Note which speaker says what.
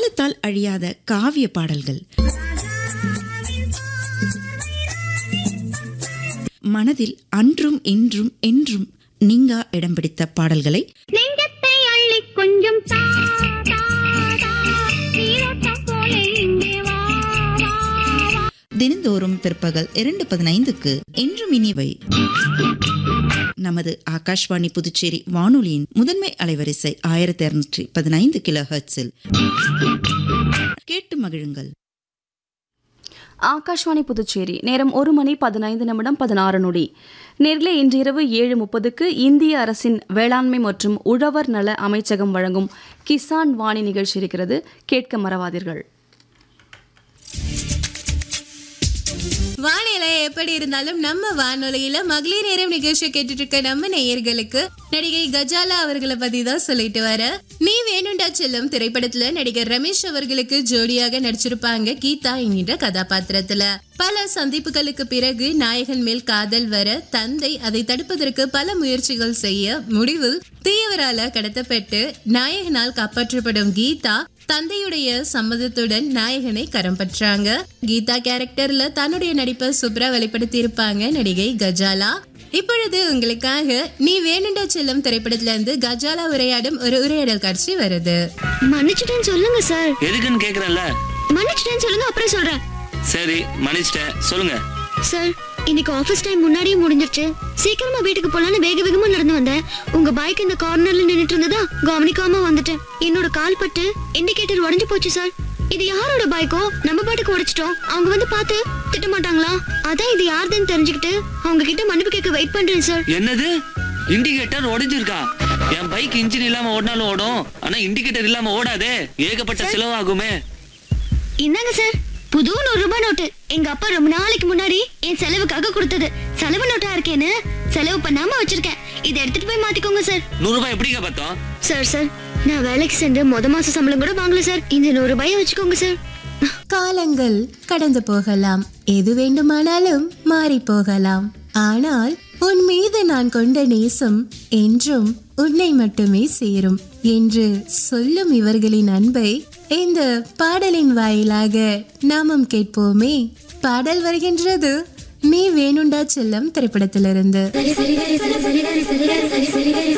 Speaker 1: காலத்தால் அழியாத காவிய பாடல்கள், மனதில் அன்றும் இன்றும் என்றும் நீங்கா இடம் பிடித்த பாடல்களை
Speaker 2: கொஞ்சம்
Speaker 1: தினந்தோறும் பிற்பகல் 2:15 என்றும் இனிவை. நமது ஆகாஷ்வாணி புதுச்சேரி வானொலியின் முதன்மை அலைவரிசை 1215 கிலோஹெர்ட்ஸில் கேட்டு மகிழுங்கள்.
Speaker 3: ஆகாஷ்வாணி புதுச்சேரி. நேரம் 1:15:16. நேர்களே, இன்று இரவு 7:30 இந்திய அரசின் வேளாண்மை மற்றும் உழவர் நல அமைச்சகம் வழங்கும் கிசான் வாணி நிகழ்ச்சி இருக்கிறது. கேட்க மறவாதீர்கள்.
Speaker 4: வானிலை எப்படி இருந்தாலும் நம்ம வானொலியில மகளிர் நேரம் நிகழ்ச்சியை கேட்டுட்டு இருக்க நம்ம நேயர்களுக்கு நடிகை கஜாலா அவர்களை பத்தி தான் சொல்லிட்டு வர. நீ வேணுண்டா செல்லும் திரைப்படத்துல நடிகர் ரமேஷ் அவர்களுக்கு ஜோடியாக நடிச்சிருப்பாங்க கீதா என்கின்ற கதாபாத்திரத்துல. பல சந்திப்புகளுக்கு பிறகு நாயகன் மேல் காதல் வர தந்தை அதை தடுப்பதற்கு பல முயற்சிகள் செய்ய முடிவில் தீயவரால கடத்தப்பட்டு நாயகனால் காப்பாற்றப்படும் கீதா தந்தையுடைய சம்மதத்துடன் நாயகனை கரம் பற்றாங்க. கீதா கேரக்டர்ல தன்னுடைய நடிப்பை சூப்பரா வெளிப்படுத்தி இருப்பாங்க நடிகை கஜாலா. இப்பொழுது உங்களுக்காக நீ வேணுண்டா செல்லும் திரைப்படத்துல இருந்து கஜாலா உரையாடும் ஒரு உரையாடல் காட்சி வருது.
Speaker 2: மன்னிச்சிட்டேன்னு சொல்லுங்க சார்.
Speaker 5: எதுக்குன்னு கேக்குறேன்ல.
Speaker 2: மன்னிச்சிட்டேன்னு சொல்லுங்க, அப்புறம் சொல்றேன்.
Speaker 5: சரி, மன்னிச்சிட்டேன், சொல்லுங்க.
Speaker 2: சார், இன்னைக்கு ஆபீஸ் டைம் முன்னாடியே முடிஞ்சிருச்சு. சீக்கிரமா வீட்டுக்கு போலான்னு வேக வேகமா நடந்து வந்தேன். உங்க பைக் இந்த கார்னர்ல நின்னுட்டு இருந்ததா கவனிக்காம வந்துட்டேன். என்னோட கால் பட்டு இண்டிகேட்டர் உடைஞ்சு போச்சு சார். இது யாரோட பைக்கோ? நம்ம பாட்டுக்கு உடைச்சிட்டோம். அவங்க வந்து பார்த்து திட்ட மாட்டாங்களா? அதான் இது யாருதுன்னு தெரிஞ்சுக்கிட்டு அவங்க கிட்ட மன்னிப்பு கேட்க வெயிட் பண்றேன் சார்.
Speaker 5: என்னது, இண்டிகேட்டர் உடைஞ்சிருக்கா? என் பைக் இன்ஜின் இல்லாம ஓடினாலும் ஓடும், ஆனா இண்டிகேட்டர் இல்லாம ஓடாதே. ஏகப்பட்ட செலவாகுமே.
Speaker 2: இந்தாங்க சார், புது 100 ரூபாய் நோட்டு. எங்க அப்பா ரொம்ப நாளைக்கு முன்னாடி என் செலவுக்காக கொடுத்தது. செலவு நோட்டா இருக்கேன்னு செலவு பண்ணாம வச்சிருக்கேன். இதை எடுத்துட்டு போய் மாத்திக்கோங்க சார்.
Speaker 5: 100 ரூபாய் எப்படிங்க பார்த்தோம்?
Speaker 2: சார், நான் வேலைக்கு சென்று மாச சம்பளம் கூட வாங்கல சார். இந்த 100 ரூபாயை வச்சுக்கோங்க சார்.
Speaker 4: காலங்கள் கடந்து போகலாம், எது வேண்டுமானாலும் மாறி போகலாம், ஆனால் உன் மீது நான் கொண்ட நேசம் என்றும் உன்னை மட்டுமே சேரும் என்று சொல்லும் இவர்களின் அன்பை இந்த பாடலின் வாயிலாக நாமும் கேட்போமே. பாடல் வருகின்றது நீ வேணுண்டா செல்லும் திரைப்படத்திலிருந்து.